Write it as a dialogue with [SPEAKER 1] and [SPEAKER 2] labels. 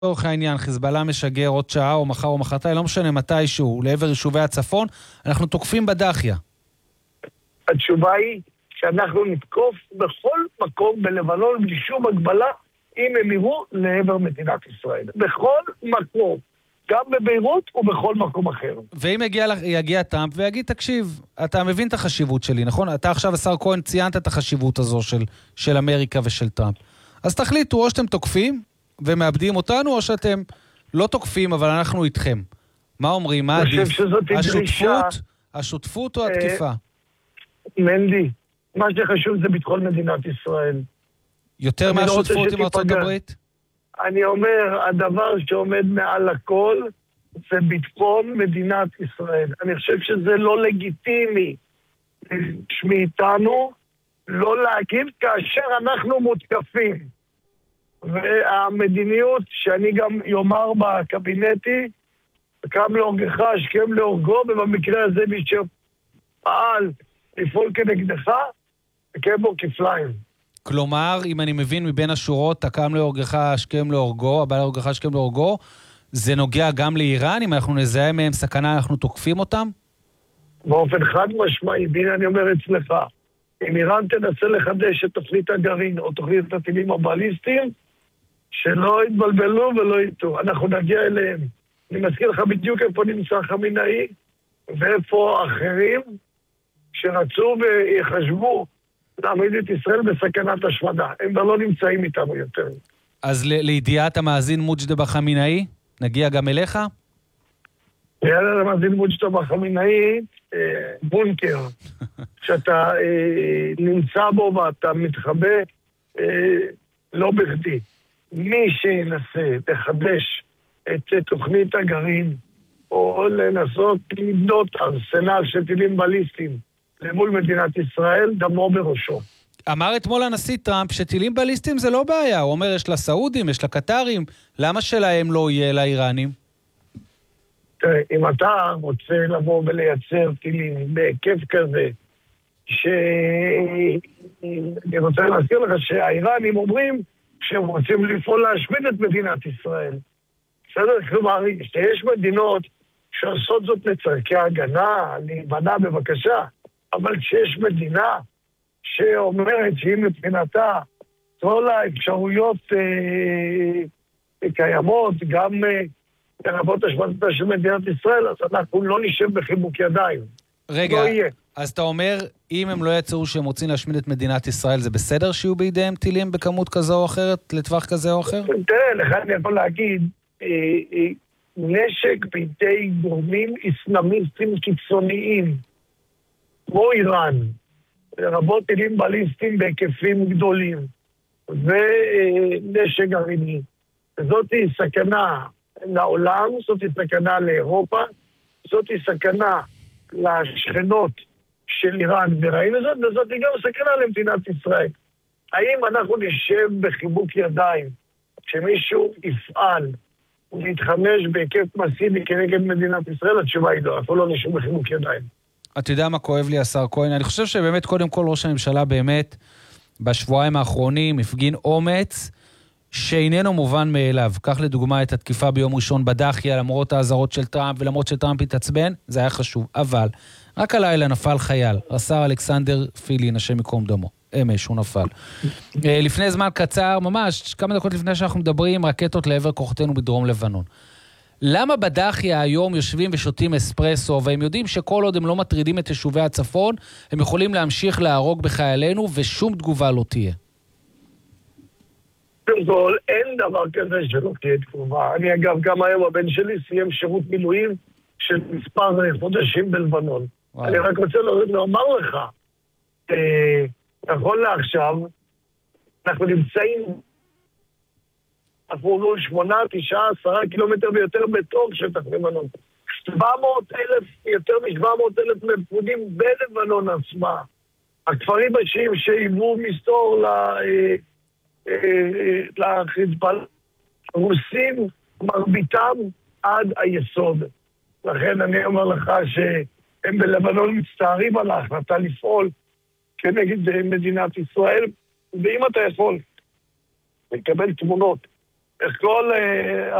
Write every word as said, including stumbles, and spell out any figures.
[SPEAKER 1] לצורך העניין, חיזבאללה משגר עוד שעה או מחר או מחרתיים, לא משנה מתישהו, לעבר יישובי הצפון, אנחנו תוקפים בדחיה.
[SPEAKER 2] התשובה היא שאנחנו נתקוף בכל מקום בלבנון בלי שום הגבלה, אם הם יראו לעבר מדינת ישראל. בכל מקום. גם בביירות ובכל מקום אחר.
[SPEAKER 1] ואם יגיע, יגיע טראמפ ויגיד, תקשיב, אתה מבין את החשיבות שלי, נכון? אתה עכשיו, השר כהן, ציינת את החשיבות הזו של, של אמריקה ושל טראמפ. אז תחליטו, או שאתם תוקפים ומאבדים אותנו, או שאתם לא תוקפים, אבל אנחנו איתכם. מה אומרים? מה עדיף? השותפות, השותפות או התקיפה?
[SPEAKER 2] מנדי, מה שחשוב זה ביטחון מדינת ישראל.
[SPEAKER 1] יותר מהשותפות עם ארצות הברית?
[SPEAKER 2] אני אומר, הדבר שעומד מעל הכל זה ביטחון מדינת ישראל. אני חושב שזה לא לגיטימי מאיתנו לא להגיב כאשר אנחנו מותקפים. והמדיניות שאני גם יאמר בקבינטי, קם להורגך, השכם להורגו, ובמקרה הזה מי שפעל לפעול כנגדך, יקם בו כפליים.
[SPEAKER 1] כלומר, אם אני מבין מבין השורות, תקם להורגך, השכם להורגו, הבא להורגך, השכם להורגו, זה נוגע גם לאיראן? אם אנחנו נזהה מהם סכנה, אנחנו תוקפים אותם?
[SPEAKER 2] באופן חד משמעי, והנה אני אומר אצלך, אם איראן תנסה לחדש את תוכנית הגרעין או תוכנית הטילים הבליסטיים, שלא יתבלבלו ולא יטעו. אנחנו נגיע אליהם. אני מזכיר לך בדיוק איפה נמצא חמינאי, ואיפה אחרים שרצו ויחשבו להעמיד את ישראל בסכנת השמדה. הם לא נמצאים איתנו יותר.
[SPEAKER 1] אז ל- לידיעת המאזין מוג'דבא חמינאי, נגיע גם אליך?
[SPEAKER 2] לידיעת המאזין מוג'דבא חמינאי, אה, בונקר, שאתה אה, נמצא בו ואתה מתחבא, אה, לא בכדי. מי שינסה לחדש את תוכנית הגרעין, או לנסות לבנות ארסנל של טילים בליסטיים, למול מדינת ישראל, דמו בראשו.
[SPEAKER 1] אמר אתמול הנשיא טראמפ שטילים בליסטיים זה לא בעיה. הוא אומר, יש לסעודים, יש לקטרים, למה שלהם לא יהיה לאיראנים?
[SPEAKER 2] תראה, אם אתה רוצה לבוא ולייצר טילים בהיקף כזה, שאני רוצה להזכיר לך שהאיראנים אומרים שהם רוצים לפעול להשמיד את מדינת ישראל. בסדר? כלומר, שיש מדינות שעושות זאת לצרכי הגנה, להימנע בבקשה, אבל כשיש מדינה שאומרת שהיא מבחינתה כל האפשרויות אה, קיימות, גם אה, לרבות השמדתה של מדינת ישראל, אז אנחנו לא נשב בחיבוק ידיים.
[SPEAKER 1] רגע,
[SPEAKER 2] לא יהיה.
[SPEAKER 1] אז אתה אומר, אם הם לא יצאו שהם רוצים להשמיד את מדינת ישראל, זה בסדר שיהיו בידיהם טילים בכמות כזו או אחרת, לטווח כזה או אחר?
[SPEAKER 2] תראה, לך אני יכול להגיד, אה, אה, נשק בידי גורמים אסלאמיסטים קיצוניים, כמו איראן, לרבות טילים בליסטיים בהיקפים גדולים, ונשק גרעיני. זאת היא סכנה לעולם, זאת היא סכנה לאירופה, זאת היא סכנה לשכנות של איראן, וראינו זאת, וזאת היא גם סכנה למדינת ישראל. האם אנחנו נשב בחיבוק ידיים, כשמישהו יפעל ולהתחמש בהיקף מסיבי כנגד מדינת ישראל? התשובה היא לא, אנחנו לא נשב בחיבוק ידיים.
[SPEAKER 1] אתה יודע מה כואב לי, השר כהן? אני חושב שבאמת קודם כל ראש הממשלה באמת בשבועיים האחרונים הפגין אומץ שאיננו מובן מאליו. קח לדוגמה את התקיפה ביום ראשון בדחיה, למרות האזהרות של טראמפ ולמרות שטראמפ התעצבן, זה היה חשוב. אבל רק הלילה נפל חייל, רס"ר אלכסנדר פילין, השם מקום דמו. אמש, הוא נפל. לפני זמן קצר, ממש כמה דקות לפני שאנחנו מדברים, רקטות לעבר כוחותינו בדרום לבנון. למה בדחיה היום יושבים ושותים אספרסו, והם יודעים שכל עוד הם לא מטרידים את יישובי הצפון, הם יכולים להמשיך להרוג בחיילינו, ושום תגובה לא תהיה?
[SPEAKER 2] כל, אין דבר כזה שלא תהיה תגובה. אני אגב, גם היום הבן שלי סיים שירות מילואים של מספר חודשים בלבנון. וואו. אני רק רוצה לומר לך, אה, נכון לעכשיו, אנחנו נמצאים אנחנו שמונה, תשעה, עשרה קילומטר ויותר בתוך שטח לבנון. שבע מאות אלף, יותר מ-שבע מאות אלף מפונים בלבנון עצמה. הכפרים השיים שהיוו מסתור לחיזבאללה, רוסים מרביתם עד היסוד. לכן אני אומר לך שהם בלבנון מצטערים על ההחלטה לפעול כנגד מדינת ישראל, ואם אתה יכול לקבל תמונות איך כל